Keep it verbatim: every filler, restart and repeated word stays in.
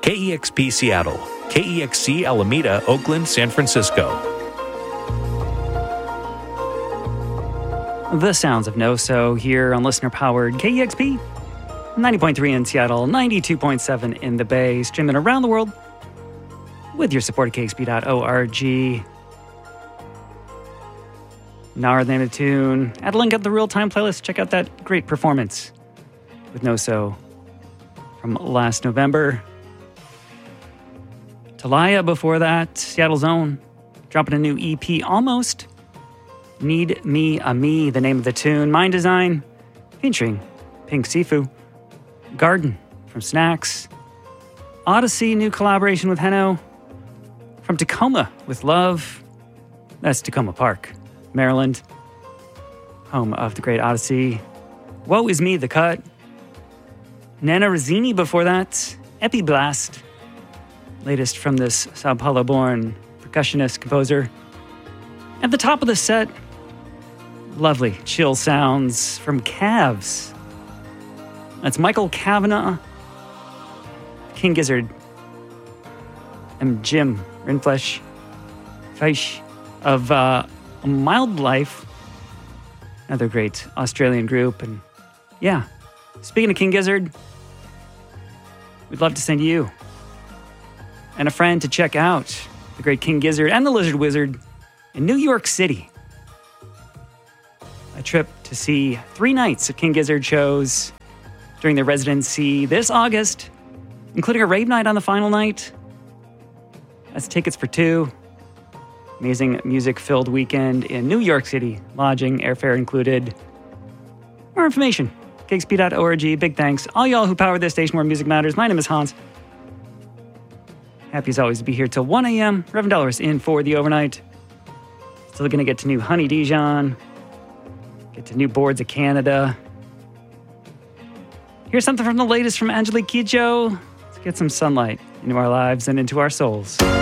K E X P Seattle, K E X C Alameda, Oakland, San Francisco. The sounds of No-So here on listener-powered K E X P. ninety point three in Seattle, ninety-two point seven in the Bay, streaming around the world with your support at K X P dot org. Nara named a tune. Add a link up the real-time playlist. Check out that great performance with No-So from last November. Talaya before that, Seattle's own, dropping a new E P, Almost. Need Me a Me, the name of the tune. Mind Design, featuring Pink Sifu. Garden from Snacks. Odyssey, new collaboration with Heno. From Tacoma with Love. That's Tacoma Park, Maryland, home of the great Odyssey. Woe Is Me, The Cut. Nana Razzini before that. Epiblast, latest from this Sao Paulo-born percussionist, composer. At the top of the set, lovely chill sounds from Calves. That's Michael Kavanagh, King Gizzard, and Jim Rinflesh, Feisch of uh, Mild Life, another great Australian group. And yeah, speaking of King Gizzard, we'd love to send you and a friend to check out the great King Gizzard and the Lizard Wizard in New York City. A trip to see three nights of King Gizzard shows during their residency this August, including a rave night on the final night. That's tickets for two. Amazing music-filled weekend in New York City. Lodging, airfare included. More information, K X P dot org. Big thanks. All y'all who power this station where music matters. My name is Hans. Happy as always to be here till one a.m. Reverend Dollars in for the overnight. Still going to get to new Honey Dijon. Get to new Boards of Canada. Here's something from the latest from Angelique Kidjo. Let's get some sunlight into our lives and into our souls.